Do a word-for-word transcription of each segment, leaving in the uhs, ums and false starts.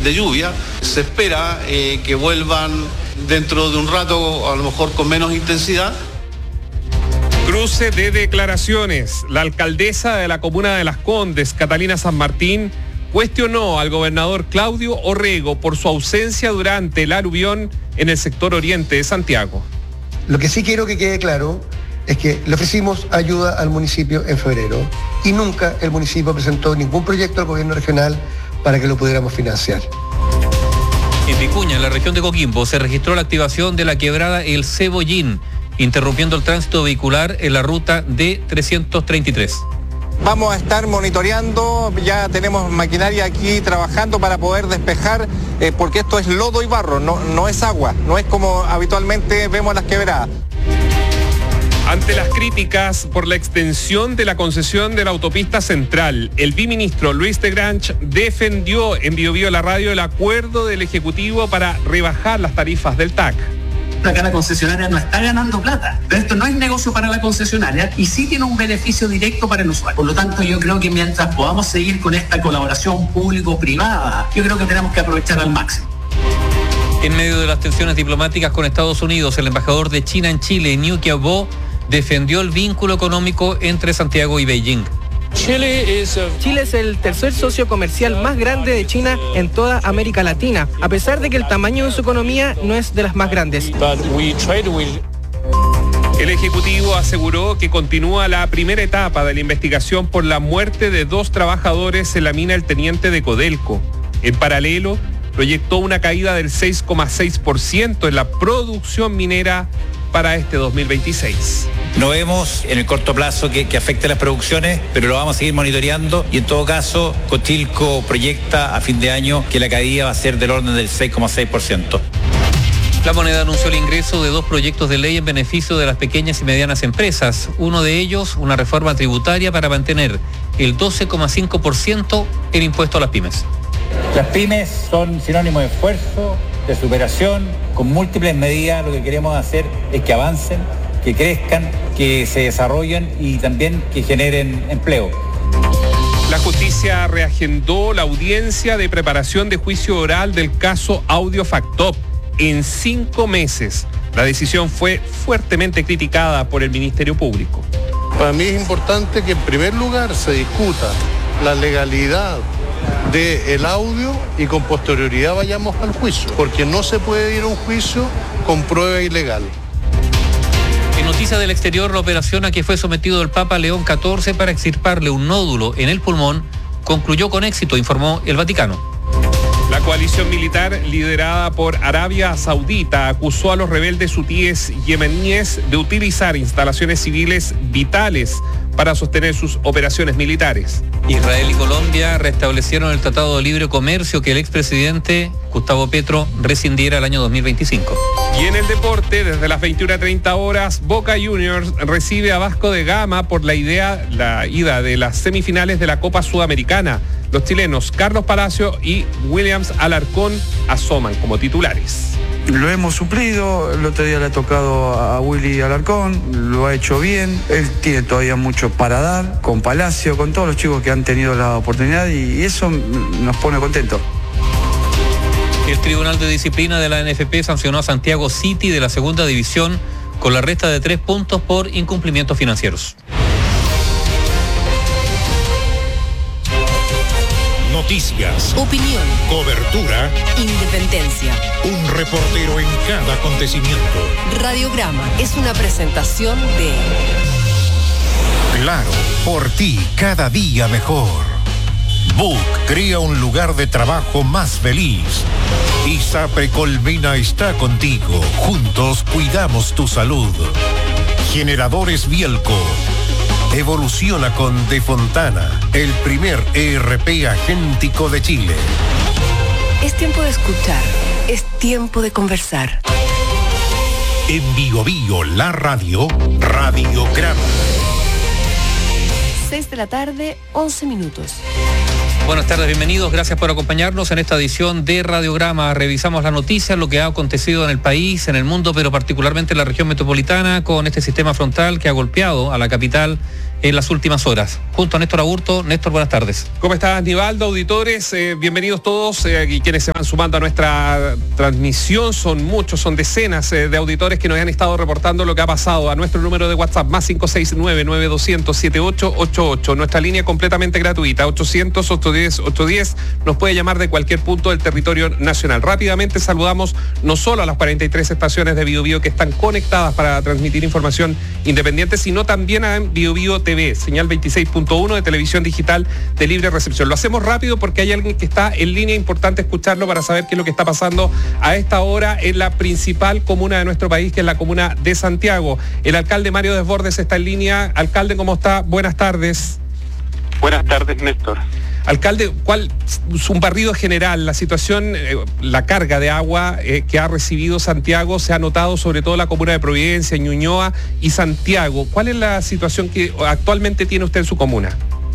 de lluvia. Se espera eh, que vuelvan dentro de un rato, a lo mejor con menos intensidad. Cruce de declaraciones. La alcaldesa de la comuna de Las Condes, Catalina San Martín, cuestionó al gobernador Claudio Orrego por su ausencia durante el aluvión en el sector oriente de Santiago. Lo que sí quiero que quede claro es que le ofrecimos ayuda al municipio en febrero y nunca el municipio presentó ningún proyecto al gobierno regional para que lo pudiéramos financiar. En Vicuña, en la región de Coquimbo, se registró la activación de la quebrada El Cebollín, interrumpiendo el tránsito vehicular en la ruta D trescientos treinta y tres. Vamos a estar monitoreando, ya tenemos maquinaria aquí trabajando para poder despejar, eh, porque esto es lodo y barro, no, no es agua, no es como habitualmente vemos las quebradas. Ante las críticas por la extensión de la concesión de la autopista central, el viceministro Luis de Grange defendió en Bio Bio la radio el acuerdo del Ejecutivo para rebajar las tarifas del T A C. Acá la concesionaria no está ganando plata, pero esto no es negocio para la concesionaria y sí tiene un beneficio directo para el usuario. Por lo tanto, yo creo que mientras podamos seguir con esta colaboración público-privada, yo creo que tenemos que aprovechar al máximo. En medio de las tensiones diplomáticas con Estados Unidos, el embajador de China en Chile, Niu Qiabo, defendió el vínculo económico entre Santiago y Beijing. Chile es el tercer socio comercial más grande de China en toda América Latina, a pesar de que el tamaño de su economía no es de las más grandes. El Ejecutivo aseguró que continúa la primera etapa de la investigación por la muerte de dos trabajadores en la mina El Teniente de Codelco. En paralelo, proyectó una caída del seis coma seis por ciento en la producción minera para este dos mil veintiséis. No vemos en el corto plazo que, que afecte las producciones, pero lo vamos a seguir monitoreando y en todo caso Codelco proyecta a fin de año que la caída va a ser del orden del seis coma seis por ciento. La Moneda anunció el ingreso de dos proyectos de ley en beneficio de las pequeñas y medianas empresas. Uno de ellos, una reforma tributaria para mantener el doce coma cinco por ciento el impuesto a las pymes. Las pymes son sinónimo de esfuerzo, de superación, con múltiples medidas. Lo que queremos hacer es que avancen, que crezcan, que se desarrollen y también que generen empleo. La justicia reagendó la audiencia de preparación de juicio oral del caso Audio Factop en cinco meses. La decisión fue fuertemente criticada por el Ministerio Público. Para mí es importante que en primer lugar se discuta la legalidad del audio y con posterioridad vayamos al juicio, porque no se puede ir a un juicio con prueba ilegal. En noticias del exterior, la operación a que fue sometido el Papa León catorce para extirparle un nódulo en el pulmón concluyó con éxito, informó el Vaticano. La coalición militar liderada por Arabia Saudita acusó a los rebeldes hutíes yemeníes de utilizar instalaciones civiles vitales para sostener sus operaciones militares. Israel y Colombia restablecieron el Tratado de Libre Comercio que el expresidente Gustavo Petro rescindiera el año dos mil veinticinco. Y en el deporte, desde las veintiuna treinta horas, Boca Juniors recibe a Vasco da Gama por la idea, la ida de las semifinales de la Copa Sudamericana. Los chilenos Carlos Palacio y Williams Alarcón asoman como titulares. Lo hemos suplido, el otro día le ha tocado a Willy Alarcón, lo ha hecho bien, él tiene todavía mucho para dar, con Palacio, con todos los chicos que han tenido la oportunidad y eso nos pone contentos. El Tribunal de Disciplina de la N F P sancionó a Santiago City de la Segunda División con la resta de tres puntos por incumplimientos financieros. Noticias, opinión, cobertura, independencia. Un reportero en cada acontecimiento. Radiograma es una presentación de Claro, por ti cada día mejor. Book crea un lugar de trabajo más feliz. ISAPRE Colmena está contigo. Juntos cuidamos tu salud. Generadores Bielco. Evoluciona con De Fontana, el primer E R P agéntico de Chile. Es tiempo de escuchar, es tiempo de conversar. En Bio Bio, la radio, Radiograma. seis de la tarde, once minutos. Buenas tardes, bienvenidos, gracias por acompañarnos en esta edición de Radiograma. Revisamos las noticias, lo que ha acontecido en el país, en el mundo, pero particularmente en la región metropolitana, con este sistema frontal que ha golpeado a la capital en las últimas horas. Junto a Néstor Aburto. Néstor, buenas tardes. ¿Cómo estás, Nivaldo? Auditores, eh, bienvenidos todos eh, y quienes se van sumando a nuestra transmisión. Son muchos, son decenas eh, de auditores que nos han estado reportando lo que ha pasado a nuestro número de WhatsApp, más cinco seis nueve, nueve dos cero cero, siete ocho ocho ocho. Nuestra línea completamente gratuita, ochocientos, ochocientos diez, ochocientos diez. Nos puede llamar de cualquier punto del territorio nacional. Rápidamente saludamos no solo a las cuarenta y tres estaciones de Bio Bio que están conectadas para transmitir información independiente, sino también a Bio Bio T V, señal veintiséis punto uno de televisión digital de libre recepción. Lo hacemos rápido porque hay alguien que está en línea, importante escucharlo para saber qué es lo que está pasando a esta hora en la principal comuna de nuestro país, que es la comuna de Santiago. El alcalde Mario Desbordes está en línea. Alcalde, ¿cómo está? Buenas tardes. Buenas tardes, Néstor. Alcalde, ¿cuál es un barrido general? La situación, eh, la carga de agua eh, que ha recibido Santiago se ha notado sobre todo en la comuna de Providencia, Ñuñoa y Santiago. ¿Cuál es la situación que actualmente tiene usted en su comuna?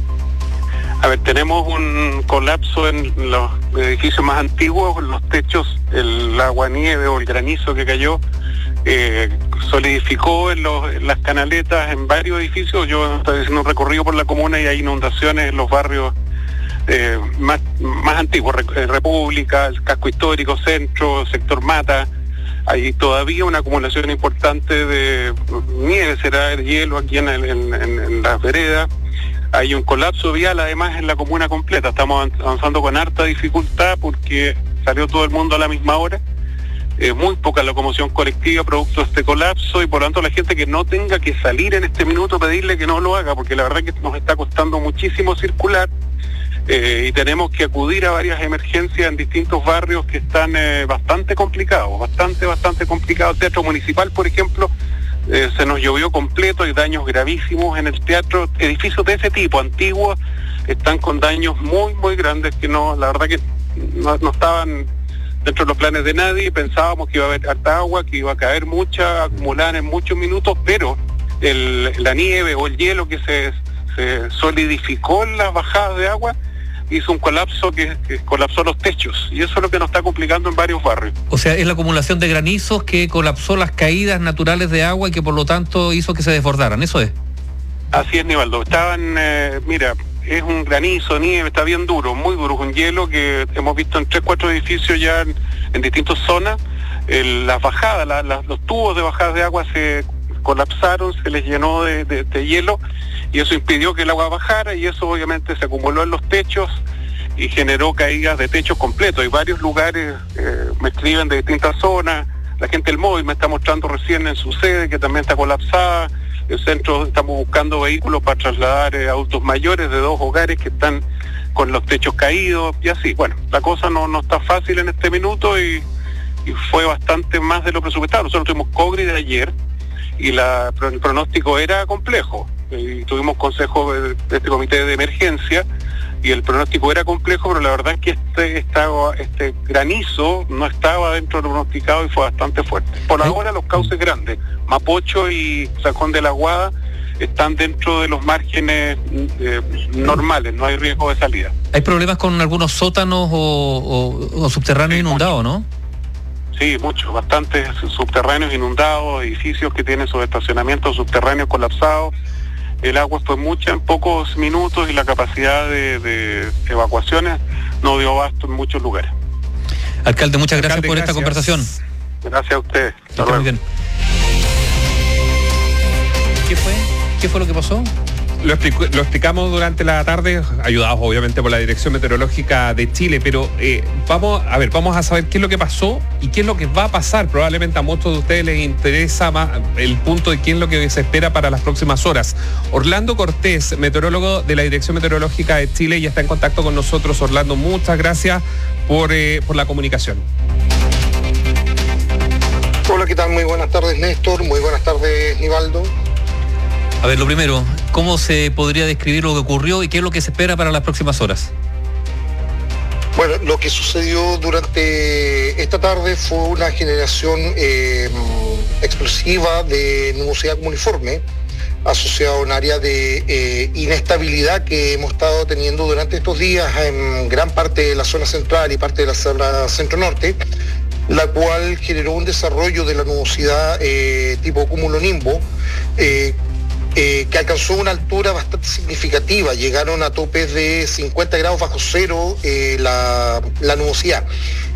A ver, tenemos un colapso en los edificios más antiguos, los techos, el agua nieve o el granizo que cayó eh, solidificó en, los, en las canaletas en varios edificios. Yo estoy haciendo un recorrido por la comuna y hay inundaciones en los barrios Eh, más, más antiguo, República, el casco histórico, centro, sector Mata. Hay todavía una acumulación importante de nieve, será el hielo aquí en, el, en, en, en las veredas. Hay un colapso vial además en la comuna completa. Estamos avanzando con harta dificultad porque salió todo el mundo a la misma hora. Eh, muy poca locomoción colectiva producto de este colapso y por lo tanto la gente que no tenga que salir en este minuto pedirle que no lo haga, porque la verdad que nos está costando muchísimo circular. Eh, y tenemos que acudir a varias emergencias en distintos barrios que están eh, bastante complicados, bastante, bastante complicados. El Teatro Municipal, por ejemplo, eh, se nos llovió completo, hay daños gravísimos en el teatro. Edificios de ese tipo, antiguos, están con daños muy, muy grandes que no, la verdad que no, no estaban dentro de los planes de nadie. Pensábamos que iba a haber harta agua, que iba a caer mucha, acumular en muchos minutos, pero el, la nieve o el hielo que se, se solidificó en las bajadas de agua hizo un colapso que, que colapsó los techos y eso es lo que nos está complicando en varios barrios. O sea, es la acumulación de granizos que colapsó las caídas naturales de agua y que por lo tanto hizo que se desbordaran, ¿eso es? Así es, Nivaldo. Estaban, eh, mira, es un granizo, nieve, está bien duro, muy duro, un hielo que hemos visto en tres, cuatro edificios ya en, en distintas zonas. El, las bajadas, la, la, los tubos de bajadas de agua se colapsaron, se les llenó de, de, de hielo y eso impidió que el agua bajara y eso obviamente se acumuló en los techos y generó caídas de techos completos. Hay varios lugares, eh, me escriben de distintas zonas, la gente del móvil me está mostrando recién en su sede que también está colapsada. El centro, estamos buscando vehículos para trasladar eh, adultos mayores de dos hogares que están con los techos caídos y así. Bueno, la cosa no, no está fácil en este minuto y, y fue bastante más de lo presupuestado. Nosotros tuvimos COGRI de ayer y la, el pronóstico era complejo. Y tuvimos consejo de, de este comité de emergencia y el pronóstico era complejo, pero la verdad es que este, estaba, este granizo no estaba dentro del pronosticado y fue bastante fuerte. Por ahora los cauces grandes, Mapocho y Sajón de la Aguada, están dentro de los márgenes eh, normales, no hay riesgo de salida. ¿Hay problemas con algunos sótanos o, o, o subterráneos sí, inundados, no? Sí, muchos, bastantes subterráneos inundados, edificios que tienen sus estacionamientos subterráneos colapsados. El agua fue mucha en pocos minutos y la capacidad de, de evacuaciones no dio abasto en muchos lugares. Alcalde, muchas gracias Alcalde, por gracias. esta conversación. Gracias a usted. Hasta luego. Muy bien. ¿Qué fue? ¿Qué fue lo que pasó? Lo, explico, lo explicamos durante la tarde, ayudados obviamente por la Dirección Meteorológica de Chile, pero eh, vamos a ver, vamos a saber qué es lo que pasó y qué es lo que va a pasar. Probablemente a muchos de ustedes les interesa más el punto de qué es lo que se espera para las próximas horas. Orlando Cortés, meteorólogo de la Dirección Meteorológica de Chile, ya está en contacto con nosotros. Orlando, muchas gracias por, eh, por la comunicación. Hola, ¿qué tal? Muy buenas tardes, Néstor. Muy buenas tardes, Nivaldo. A ver, lo primero, ¿cómo se podría describir lo que ocurrió y qué es lo que se espera para las próximas horas? Bueno, lo que sucedió durante esta tarde fue una generación eh, explosiva de nubosidad cumuliforme asociada a un área de eh, inestabilidad que hemos estado teniendo durante estos días en gran parte de la zona central y parte de la zona centro-norte, la cual generó un desarrollo de la nubosidad eh, tipo cúmulo nimbo, eh, eh, que alcanzó una altura bastante significativa. Llegaron a topes de cincuenta grados bajo cero eh, la, la nubosidad.